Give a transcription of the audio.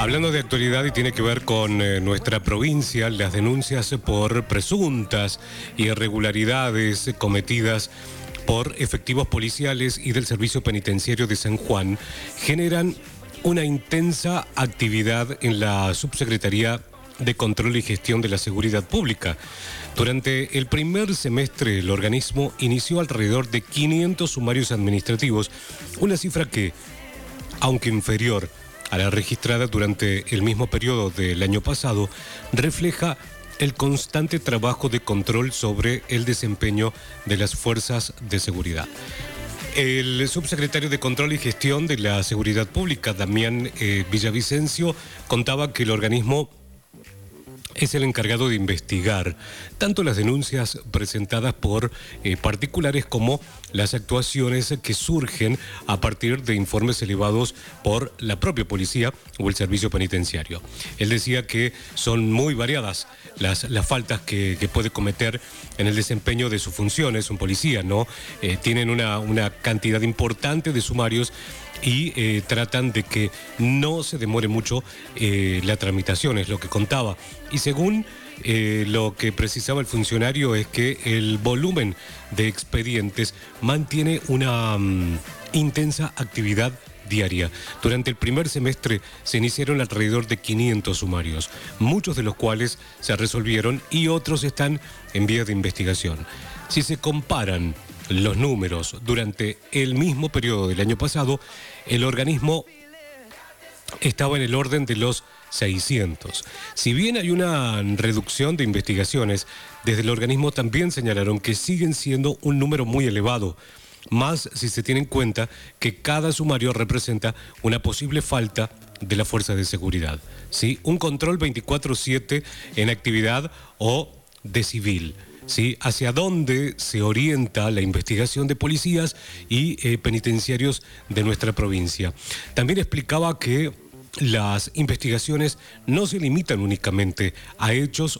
Hablando de actualidad y tiene que ver con nuestra provincia, las denuncias por presuntas irregularidades cometidas por efectivos policiales y del Servicio Penitenciario de San Juan generan una intensa actividad en la Subsecretaría de Control y Gestión de la Seguridad Pública. Durante el primer semestre, el organismo inició alrededor de 500 sumarios administrativos, una cifra que, aunque inferior a la registrada durante el mismo periodo del año pasado, refleja el constante trabajo de control sobre el desempeño de las fuerzas de seguridad. El subsecretario de Control y Gestión de la Seguridad Pública, Damián Villavicencio, contaba que el organismo es el encargado de investigar tanto las denuncias presentadas por particulares como las actuaciones que surgen a partir de informes elevados por la propia policía o el servicio penitenciario. Él decía que son muy variadas las faltas que puede cometer en el desempeño de sus funciones un policía, ¿no? Tienen una cantidad importante de sumarios y tratan de que no se demore mucho la tramitación, es lo que contaba. Y según lo que precisaba el funcionario es que el volumen de expedientes mantiene una intensa actividad diaria. Durante el primer semestre se iniciaron alrededor de 500 sumarios, muchos de los cuales se resolvieron y otros están en vía de investigación. Si se comparan los números durante el mismo periodo del año pasado, el organismo estaba en el orden de los 600. Si bien hay una reducción de investigaciones, desde el organismo también señalaron que siguen siendo un número muy elevado, más si se tiene en cuenta que cada sumario representa una posible falta de la fuerza de seguridad, ¿sí? Un control 24/7 en actividad o de civil, ¿sí? Hacia dónde se orienta la investigación de policías y penitenciarios de nuestra provincia. También explicaba que las investigaciones no se limitan únicamente a hechos